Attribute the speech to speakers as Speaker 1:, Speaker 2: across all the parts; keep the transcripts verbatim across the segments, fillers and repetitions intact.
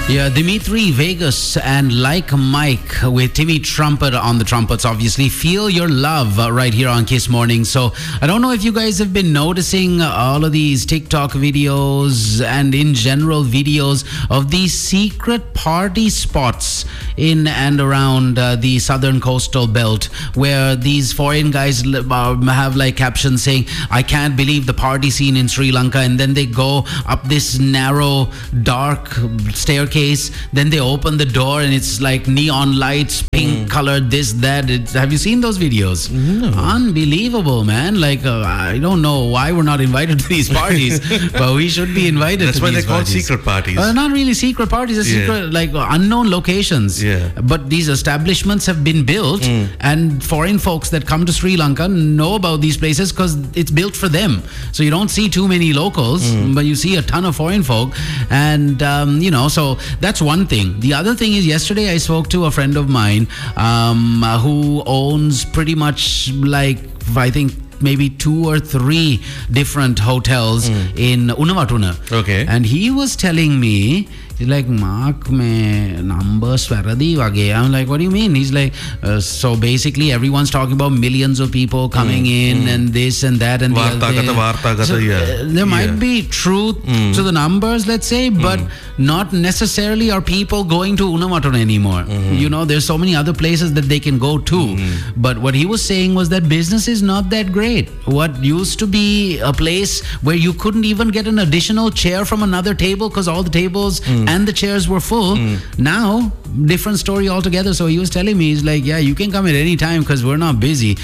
Speaker 1: Yeah, Dimitri Vegas and Like Mike with Timmy Trumpet on the trumpets, obviously. Feel Your Love uh, right here on Kiss Morning. So I don't know if you guys have been noticing all of these TikTok videos and in general videos of these secret party spots in and around uh, the southern coastal belt where these foreign guys uh, have like captions saying, I can't believe the party scene in Sri Lanka, and then they go up this narrow, dark staircase. Then they open the door and it's like neon lights, pink mm. colored, this, that. It's, have you seen those videos?
Speaker 2: No.
Speaker 1: Unbelievable, man. Like, uh, I don't know why we're not invited to these parties, but we should be invited
Speaker 2: That's
Speaker 1: to
Speaker 2: why
Speaker 1: these
Speaker 2: they're called
Speaker 1: parties.
Speaker 2: secret parties.
Speaker 1: Uh, not really secret parties, they're
Speaker 2: Yeah.
Speaker 1: secret, like uh, unknown locations.
Speaker 2: Yeah.
Speaker 1: But these establishments have been built
Speaker 2: Mm.
Speaker 1: and foreign folks that come to Sri Lanka know about these places because it's built for them. So you don't see too many locals,
Speaker 2: Mm.
Speaker 1: but you see a ton of foreign folk. And, um, you know, so that's one thing. The other thing is, yesterday I spoke to a friend of mine um, uh, who owns pretty much like, I think, maybe two or three different hotels mm. in Unawatuna.
Speaker 2: Okay.
Speaker 1: And he was telling me, he's like, Mark, me numbers varadi wage. I'm like, what do you mean? He's like, uh, so basically everyone's talking about millions of people coming mm, in mm. and this and that and the other thing.
Speaker 2: Vartagata,
Speaker 1: So,
Speaker 2: yeah.
Speaker 1: uh, there might
Speaker 2: yeah.
Speaker 1: be truth
Speaker 2: Mm.
Speaker 1: to the numbers, let's say, but
Speaker 2: Mm.
Speaker 1: not necessarily are people going to Unawatuna anymore.
Speaker 2: Mm.
Speaker 1: You know, there's so many other places that they can go to.
Speaker 2: Mm.
Speaker 1: But what he was saying was that business is not that great. What used to be a place where you couldn't even get an additional chair from another table because all the tables mm. and the chairs were full. Mm. Now, different story altogether. So he was telling me, he's like, yeah, you can come at any time because we're not busy.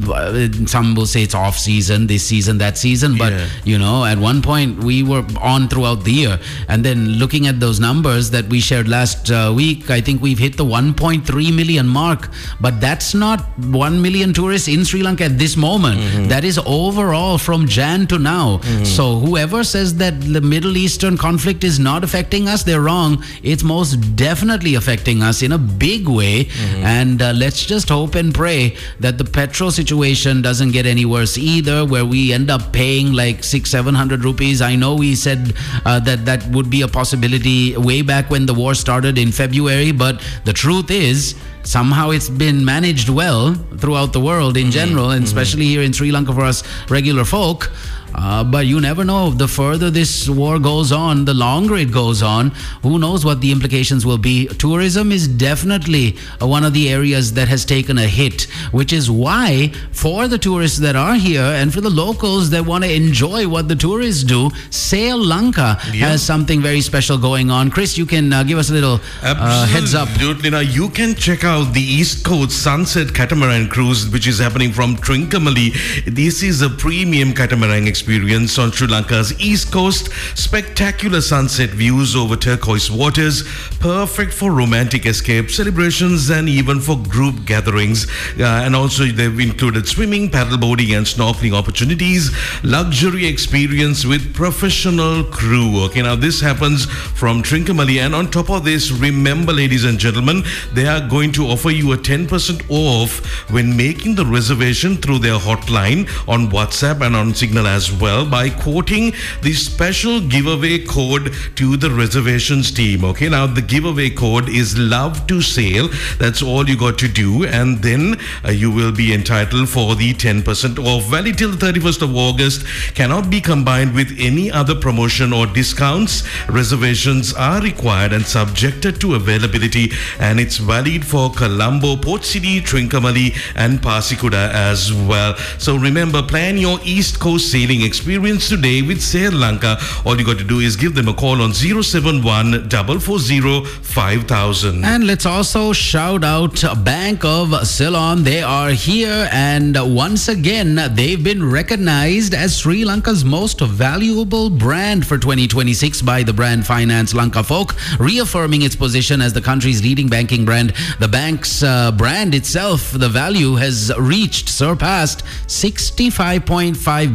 Speaker 1: Mm. Some will say it's off season, this season, that season. But,
Speaker 2: yeah.
Speaker 1: you know, at one point we were on throughout the year. And then looking at those numbers that we shared last uh, week, I think we've hit the one point three million mark. But that's not one million tourists in Sri Lanka at this moment. Mm-hmm. That is overall from Jan to now. Mm-hmm. So whoever says that the Middle Eastern conflict is not affecting us, they're wrong. It's most definitely affecting us in a big way. Mm-hmm. And uh, let's just hope and pray that the petrol situation doesn't get any worse either, where we end up paying like six, seven hundred rupees. I know we said uh, that that would be a possibility way back when the war started in February, but the truth is, somehow it's been managed well throughout the world in mm-hmm. general, and mm-hmm. especially here in Sri Lanka for us regular folk. Uh, but you never know. The further this war goes on, the longer it goes on, who knows what the implications will be. Tourism is definitely uh, one of the areas that has taken a hit, which is why for the tourists that are here and for the locals that want to enjoy what the tourists do, Sail Lanka yeah. has something very special going on. Chris, you can uh, give us a little uh, heads up.
Speaker 2: Absolutely. Now, you can check out the East Coast Sunset Catamaran Cruise, which is happening from Trincomalee. This is a premium catamaran experience experience on Sri Lanka's East Coast. Spectacular sunset views over turquoise waters, perfect for romantic escapes, celebrations, and even for group gatherings. Uh, and also they've included swimming, paddleboarding, and snorkeling opportunities. Luxury experience with professional crew. Okay, now this happens from Trincomalee, and on top of this, remember, ladies and gentlemen, they are going to offer you a ten percent off when making the reservation through their hotline on WhatsApp and on Signal as well by quoting the special giveaway code to the reservations team. Okay, now the giveaway code is Love to Sail. That's all you got to do, and then uh, you will be entitled for the ten percent off. Valid till the thirty-first of August. Cannot be combined with any other promotion or discounts. Reservations are required and subjected to availability, and it's valid for Colombo, Port City, Trincomalee, and Pasikuda as well. So remember, plan your East Coast sailing experience today with Sail Lanka. All you got to do is give them a call on zero seven one four four zero five thousand.
Speaker 1: And let's also shout out Bank of Ceylon. They are here, and once again they've been recognized as Sri Lanka's most valuable brand for twenty twenty-six by the brand Finance Lanka Folk, reaffirming its position as the country's leading banking brand. The bank's uh, brand itself, the value has reached, surpassed sixty-five point five billion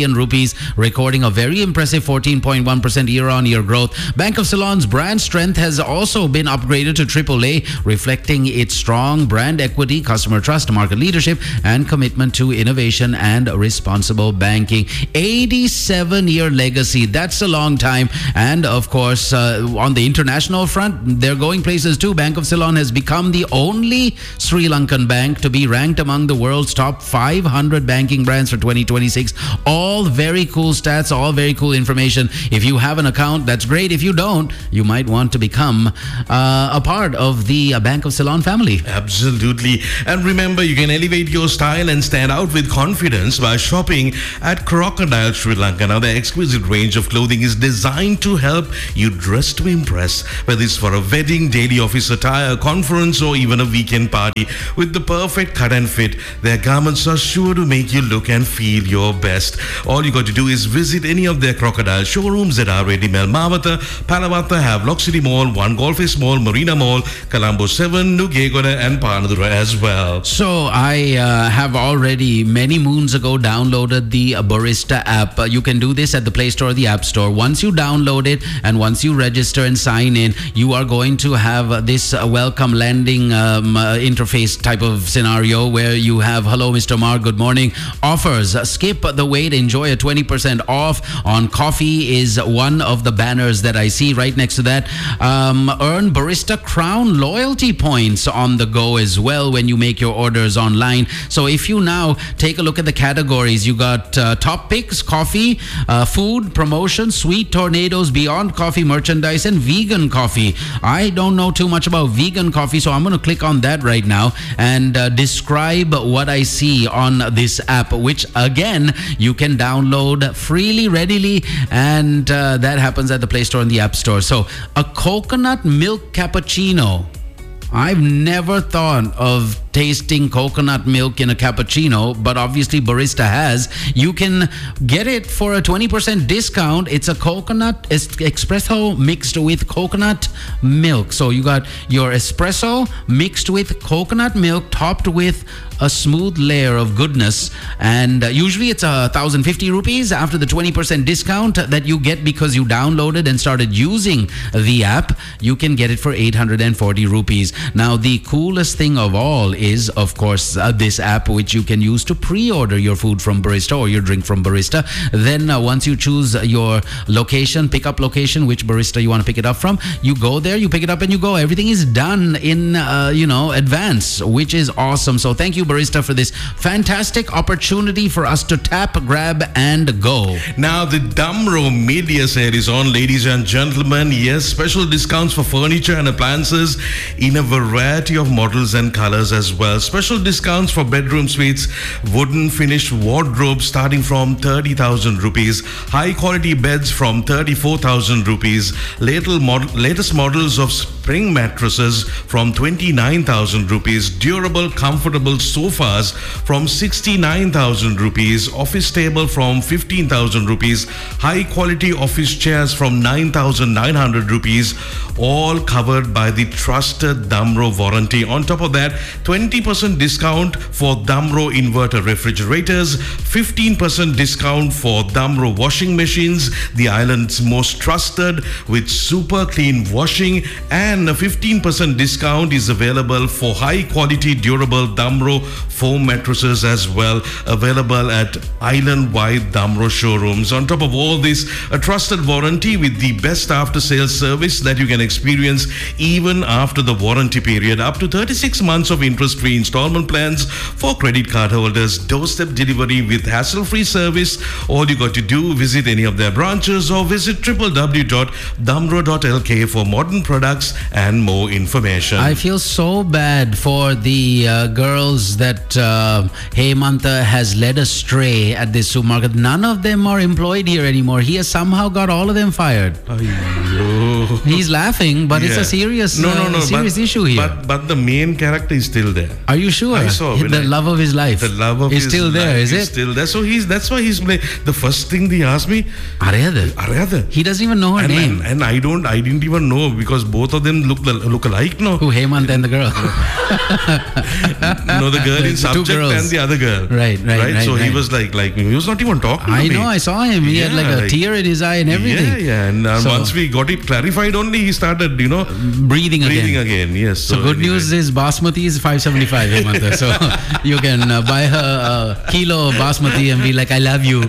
Speaker 1: billion rupees, recording a very impressive fourteen point one percent year-on-year growth. Bank of Ceylon's brand strength has also been upgraded to triple A, reflecting its strong brand equity, customer trust, market leadership, and commitment to innovation and responsible banking. eighty-seven-year legacy. That's a long time. And of course, uh, on the international front, they're going places too. Bank of Ceylon has become the only Sri Lankan bank to be ranked among the world's top five hundred banking brands for twenty twenty-six. All very cool stats, all very cool information. If you have an account, that's great. If you don't, you might want to become uh, a part of the uh, Bank of Ceylon family.
Speaker 2: Absolutely. And remember, you can elevate your style and stand out with confidence by shopping at Crocodile Sri Lanka. Now, their exquisite range of clothing is designed to help you dress to impress, whether it's for a wedding, daily office attire, conference, or even a weekend party. With the perfect cut and fit, their garments are sure to make you look and feel your best. All you got to do is visit any of their Crocodile showrooms that are ready. Mel Mawatha, Palawatha, Havelock City Mall, One Golfes Mall, Marina Mall, Colombo seven, Nugegoda, and Panadura as well.
Speaker 1: So I uh, have already many moons ago downloaded the uh, Barista app. Uh, you can do this at the Play Store or the App Store. Once you download it and once you register and sign in, you are going to have uh, this uh, welcome landing um, uh, interface type of scenario where you have, hello, Mister Mark, good morning. Offers, uh, skip the wait, enjoy a twenty percent off on coffee is one of the banners that I see right next to that. Um, earn Barista Crown loyalty points on the go as well when you make your orders online. So if you now take a look at the categories, you got uh, top picks, coffee, uh, food, promotion, sweet tornadoes, beyond coffee merchandise, and vegan coffee. I don't know too much about vegan coffee, so I'm going to click on that right now and uh, describe what I see on this app, which again, you can download freely, readily, and uh, that happens at the Play Store and the App Store. So a coconut milk cappuccino. I've never thought of tasting coconut milk in a cappuccino, but obviously Barista has. You can get it for a twenty percent discount. It's a coconut es- espresso mixed with coconut milk. So you got your espresso mixed with coconut milk, topped with a smooth layer of goodness. And uh, usually it's a one thousand fifty rupees. After the twenty percent discount that you get because you downloaded and started using the app, you can get it for eight hundred forty rupees. Now, the coolest thing of all is, of course, uh, this app, which you can use to pre-order your food from Barista or your drink from Barista. Then uh, once you choose your location, pickup location, which Barista you want to pick it up from, you go there, you pick it up and you go. Everything is done in, uh, you know, advance, which is awesome. So thank you, Barista, for this fantastic opportunity for us to tap, grab, and go.
Speaker 2: Now, the Damro Media Sale is on, ladies and gentlemen. Yes, special discounts for furniture and appliances in a variety of models and colors as well. Special discounts for bedroom suites, wooden finished wardrobes starting from thirty thousand rupees, high quality beds from thirty-four thousand rupees, latest, mod- latest models of spring mattresses from twenty-nine thousand rupees, durable comfortable sofas from sixty-nine thousand rupees, office table from fifteen thousand rupees, high quality office chairs from nine thousand nine hundred rupees, all covered by the trusted Damro warranty. On top of that, twenty percent discount for Damro inverter refrigerators, fifteen percent discount for Damro washing machines, the island's most trusted with super clean washing, and a fifteen percent discount is available for high quality durable Damro foam mattresses as well, available at island-wide Damro showrooms. On top of all this, a trusted warranty with the best after-sales service that you can experience even after the warranty period, up to thirty-six months of interest-free installment plans for credit card holders, doorstep delivery with hassle-free service. All you got to do, visit any of their branches or visit w w w dot damro dot l k for modern products and more information.
Speaker 1: I feel so bad for the uh, girls that uh, Hemanta has led astray at this supermarket. None of them are employed here anymore. He has somehow got all of them fired.
Speaker 2: Ayyo. So
Speaker 1: He's laughing, but it's
Speaker 2: yeah.
Speaker 1: a serious,
Speaker 2: no, no, no,
Speaker 1: uh, serious
Speaker 2: but,
Speaker 1: issue here.
Speaker 2: But but the main character is still there.
Speaker 1: Are you sure?
Speaker 2: I saw when
Speaker 1: the
Speaker 2: I-
Speaker 1: love of his life.
Speaker 2: The love of
Speaker 1: is
Speaker 2: his
Speaker 1: still there,
Speaker 2: life
Speaker 1: is it?
Speaker 2: Still there. So he's that's why he's playing. The first thing he asked me,
Speaker 1: Areyada.
Speaker 2: Areyada.
Speaker 1: He doesn't even know her
Speaker 2: And,
Speaker 1: name.
Speaker 2: and, and I don't, I didn't even know because both of them look look alike. No,
Speaker 1: Who, Hemant and the girl?
Speaker 2: no, the girl in
Speaker 1: The two
Speaker 2: subject
Speaker 1: girls.
Speaker 2: and the other girl.
Speaker 1: Right, right, right,
Speaker 2: So he
Speaker 1: right.
Speaker 2: was like, like he was not even talking.
Speaker 1: I
Speaker 2: to me.
Speaker 1: know, I saw him. He had
Speaker 2: Yeah,
Speaker 1: like a
Speaker 2: like-
Speaker 1: tear in his eye and everything.
Speaker 2: Yeah, yeah. And uh,
Speaker 1: So-
Speaker 2: once we got it clarified, only he started, you know,
Speaker 1: Breathing,
Speaker 2: breathing
Speaker 1: again.
Speaker 2: again. Yes.
Speaker 1: So, good
Speaker 2: anyway.
Speaker 1: news is Basmati is five seventy-five, Hemanta. So you can uh, buy her a kilo of Basmati and be like, I love you.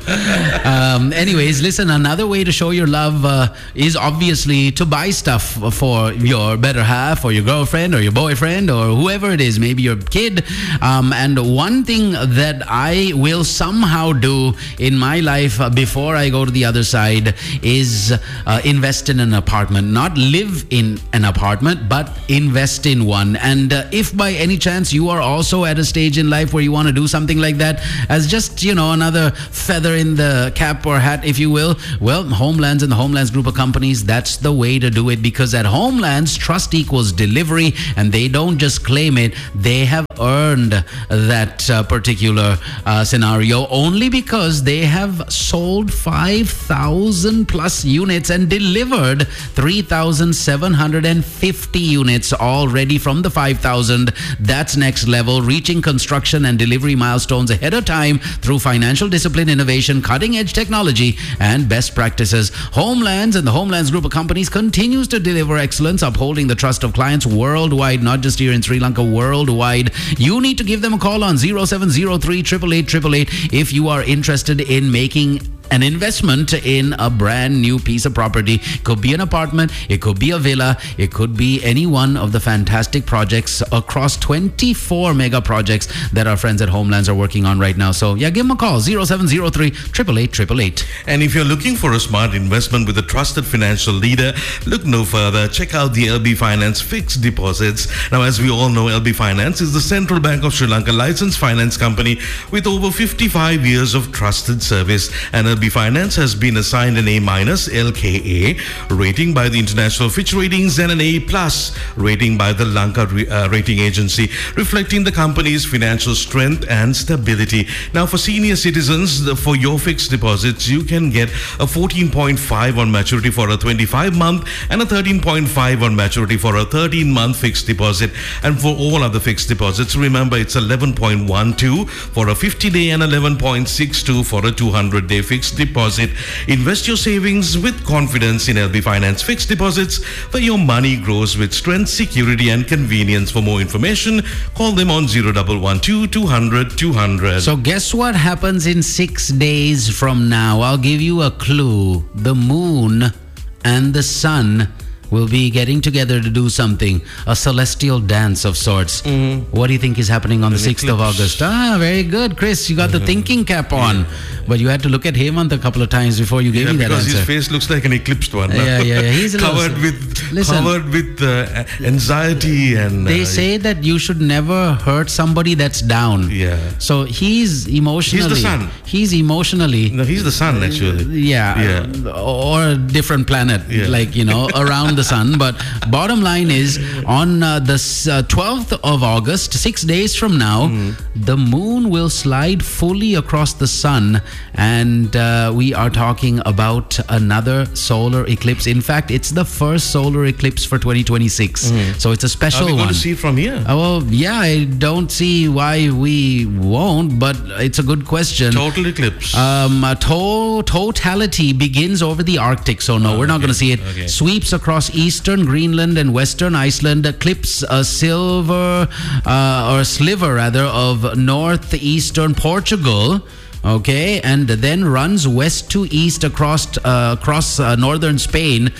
Speaker 1: Um, anyways, listen, another way to show your love uh, is obviously to buy stuff for your better half or your girlfriend or your boyfriend or whoever it is, maybe your kid. Um, and one thing that I will somehow do in my life uh, before I go to the other side is uh, invest in an apartment. Not live in an apartment, but invest in one. And uh, if by any chance you are also at a stage in life where you want to do something like that as just, you know, another feather in the cap or hat, if you will, well, Homelands and the Homelands group of companies, that's the way to do it, because at Homelands, trust equals delivery, and they don't just claim it, they have earned that uh, particular uh, scenario only because they have sold five thousand plus units and delivered three thousand seven hundred fifty units already from the five thousand. That's next level, reaching construction and delivery milestones ahead of time through financial discipline, innovation, cutting edge technology, and best practices. Homelands and the Homelands group of companies continues to deliver excellence, upholding the trust of clients worldwide, not just here in Sri Lanka, worldwide. You need to give them a call on zero seven zero three, eight eight eight, eight eight eight if you are interested in making an investment in a brand new piece of property. Could be an apartment, it could be a villa, it could be any one of the fantastic projects across twenty-four mega projects that our friends at Homelands are working on right now. So yeah, give them a call, zero seven zero three, eight eight eight, eight eight eight.
Speaker 2: And if you're looking for a smart investment with a trusted financial leader, look no further. Check out the L B Finance fixed deposits. Now, as we all know, L B Finance is the Central Bank of Sri Lanka licensed finance company with over fifty-five years of trusted service. And L B Finance has been assigned an A minus L K A rating by the International Fitch Ratings and an A plus rating by the Lanka uh, Rating Agency, reflecting the company's financial strength and stability. Now, for senior citizens, the- for your fixed deposits, you can get a fourteen point five on maturity for a twenty-five month and a thirteen point five on maturity for a thirteen month fixed deposit. And for all other fixed deposits, remember it's eleven point one two for a fifty day and eleven point six two for a two hundred day fixed deposit. Invest your savings with confidence in L B Finance fixed deposits, where your money grows with strength, security, and convenience. For more information, call them on zero one one two, two hundred, two hundred.
Speaker 1: So guess what happens in six days from now? I'll give you a clue. The moon and the sun will be getting together to do something, a celestial dance of sorts. Mm-hmm. What do you think is happening on the sixth of August? Ah, very good, Chris. You got mm-hmm. the thinking cap on. Yeah. But you had to look at Hemant a couple of times before you gave
Speaker 2: yeah,
Speaker 1: me that
Speaker 2: because
Speaker 1: answer.
Speaker 2: His face looks like an eclipsed one.
Speaker 1: Yeah, yeah, yeah. He's a
Speaker 2: covered
Speaker 1: little,
Speaker 2: with
Speaker 1: listen,
Speaker 2: covered with uh, anxiety and.
Speaker 1: They
Speaker 2: uh,
Speaker 1: say that you should never hurt somebody that's down.
Speaker 2: Yeah.
Speaker 1: So he's emotionally.
Speaker 2: He's the sun.
Speaker 1: He's emotionally.
Speaker 2: No, he's the sun actually.
Speaker 1: Yeah.
Speaker 2: Yeah.
Speaker 1: Or a different planet,
Speaker 2: yeah.
Speaker 1: like you know, around the sun. But bottom line is, on uh, the uh, twelfth of August, six days from now, mm. the moon will slide fully across the sun, and uh, we are talking about another solar eclipse. In fact, it's the first solar eclipse for twenty twenty-six. Mm. So it's a special
Speaker 2: one. Are we going
Speaker 1: one.
Speaker 2: to see it from here?
Speaker 1: Uh, well, yeah, I don't see why we won't, but it's a good question.
Speaker 2: Total eclipse.
Speaker 1: Um, uh, to- totality begins over the Arctic, so no, oh, we're not
Speaker 2: okay.
Speaker 1: going to see it.
Speaker 2: Okay.
Speaker 1: Sweeps across eastern Greenland and western Iceland, clips a silver uh, or sliver rather of northeastern Portugal. Okay, and then runs west to east across uh, across uh, northern Spain,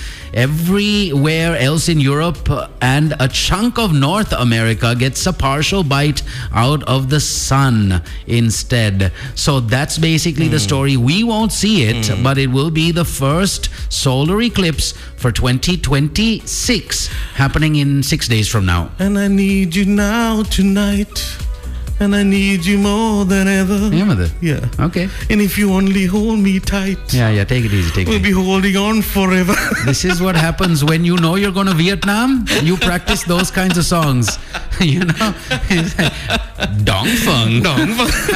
Speaker 1: everywhere else in Europe, and a chunk of North America gets a partial bite out of the sun instead. So that's basically mm. the story. We won't see it, mm. but it will be the first solar eclipse for twenty twenty-six, happening in six days from now.
Speaker 2: And I need you now tonight. and I need you more than ever.
Speaker 1: Yeah, mother.
Speaker 2: Yeah.
Speaker 1: Okay.
Speaker 2: And if you only hold me tight,
Speaker 1: Yeah, yeah. Take it easy. Take it
Speaker 2: we'll
Speaker 1: easy.
Speaker 2: be holding on forever.
Speaker 1: This is what happens when you know you're going to Vietnam. You practice those kinds of songs. You know? Dong Feng.
Speaker 2: Dong.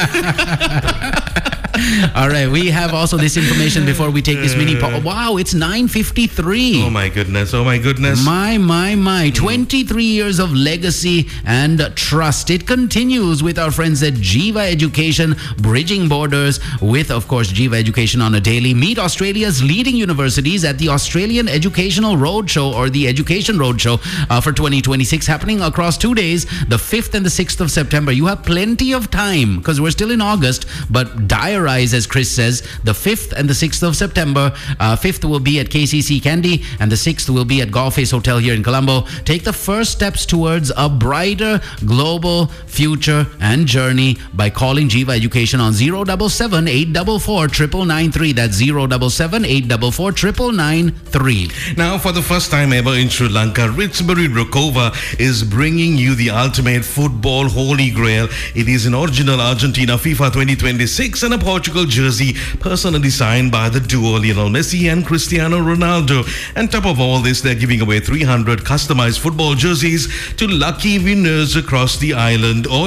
Speaker 1: All right. We have also this information before we take this mini. Po- wow, it's nine fifty-three.
Speaker 2: Oh my goodness. Oh my goodness.
Speaker 1: My, my, my. twenty-three years of legacy and trust. It continues with our friends at Jiva Education, bridging borders with, of course, Jiva Education on a daily. Meet Australia's leading universities at the Australian Educational Roadshow, or the Education Roadshow, uh, for twenty twenty-six, happening across two days, the fifth and the sixth of September. You have plenty of time because we're still in August, but diarize, as Chris says, the fifth and the sixth of September. Uh, fifth will be at K C C Kandy, and the sixth will be at Golf Face Hotel here in Colombo. Take the first steps towards a brighter global future and journey by calling Jiva Education on zero seven seven, eight four four, nine nine nine three. That's zero seven seven, eight four four, nine nine nine three.
Speaker 2: Now, for the first time ever in Sri Lanka, Ritsbury Rokova is bringing you the ultimate football holy grail. It is an original Argentina FIFA twenty twenty-six and a Portugal jersey, personally signed by the duo Lionel Messi and Cristiano Ronaldo. And top of all this, they're giving away three hundred customized football jerseys to lucky winners across the island. All